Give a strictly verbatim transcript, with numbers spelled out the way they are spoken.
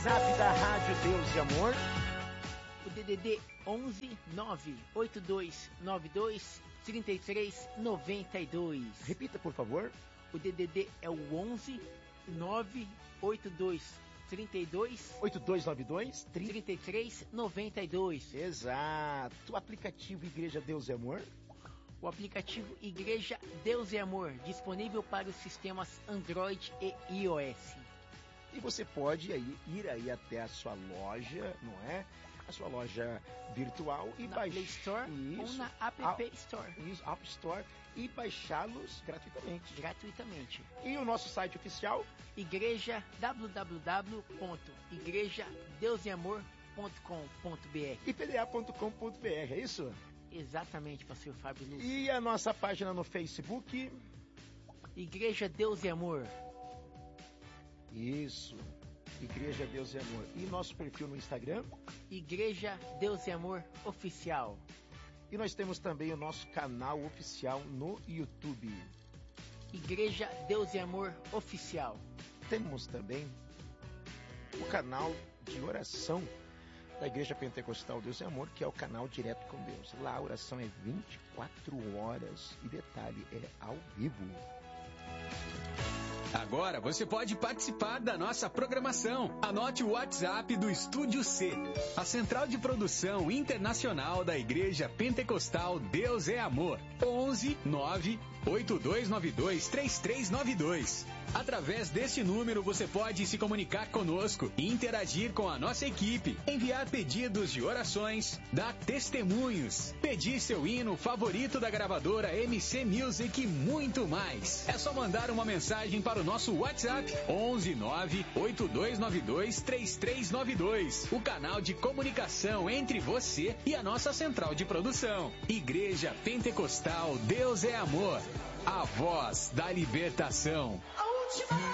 Zap da Rádio Deus e Amor. O D D D onze nove oito dois nove dois três três nove dois. Repita, por favor. O D D D é o onze nove oito dois três dois oito dois nove dois três três nove dois. Exato. O aplicativo Igreja Deus e Amor. O aplicativo Igreja Deus e Amor, disponível para os sistemas Android e iOS. E você pode aí, ir aí até a sua loja, não é? A sua loja virtual e na baixar Play Store isso, ou na App a, Store. Isso, App Store e baixá-los gratuitamente. Gratuitamente. E o nosso site oficial? Igreja w w w ponto igreja deus e amor ponto com ponto b r e p d a ponto com ponto b r, é isso? Exatamente, pastor Fábio Lúcio. E a nossa página no Facebook? Igreja Deus e Amor. Isso, Igreja Deus e Amor. E nosso perfil no Instagram? Igreja Deus e Amor Oficial. E nós temos também o nosso canal oficial no YouTube. Igreja Deus e Amor Oficial. Temos também o canal de oração da Igreja Pentecostal Deus e Amor, que é o canal Direto com Deus. Lá a oração é vinte e quatro horas e detalhe, é ao vivo. Agora você pode participar da nossa programação. Anote o WhatsApp do Estúdio C, a central de produção internacional da Igreja Pentecostal Deus é Amor. onze nove oito dois nove dois três três nove dois. Através deste número você pode se comunicar conosco e interagir com a nossa equipe, enviar pedidos de orações, dar testemunhos, pedir seu hino favorito da gravadora M C Music e muito mais. É só mandar uma mensagem para o nosso WhatsApp onze nove oito dois nove dois três três nove dois. O canal de comunicação entre você e a nossa central de produção. Igreja Pentecostal Deus é Amor. A voz da libertação.